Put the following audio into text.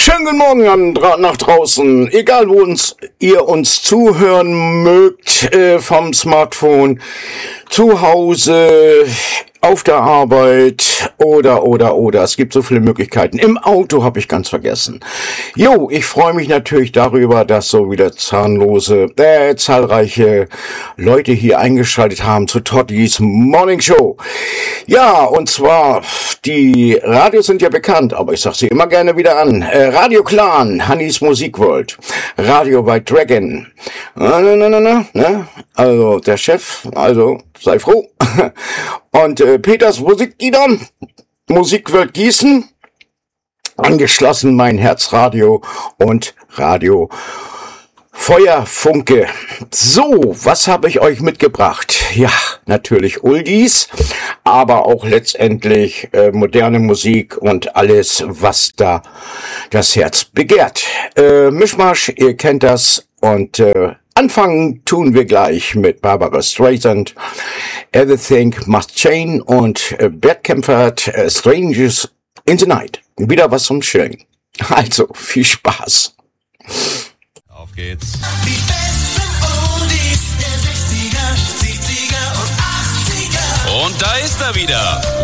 Schönen guten Morgen nach draußen, egal wo ihr uns zuhören mögt, vom Smartphone, zu Hause, auf der Arbeit oder. Es gibt so viele Möglichkeiten. Im Auto habe ich ganz vergessen. Jo, ich freue mich natürlich darüber, dass so wieder zahlreiche Leute hier eingeschaltet haben zu Tottis Morning Show. Ja, und zwar, die Radios sind ja bekannt, aber ich sag sie immer gerne wieder an. Radio Clan, Hannis Musikworld, Radio by Dragon. Also der Chef, also sei froh. Und Peters Musiklieder, Musikwelt Gießen, angeschlossen mein Herzradio und Radio Feuerfunke. So, was habe ich euch mitgebracht? Ja, natürlich Oldies, aber auch letztendlich moderne Musik und alles, was da das Herz begehrt. Mischmasch, ihr kennt das und anfangen tun wir gleich mit Barbara Streisand, Everything Must Change und Bert Kaempfert, Strangers in the Night. Wieder was zum Chillen. Also, viel Spaß. Auf geht's. Die besten Oldies der 60er, 70er und 80er. Und da ist er wieder.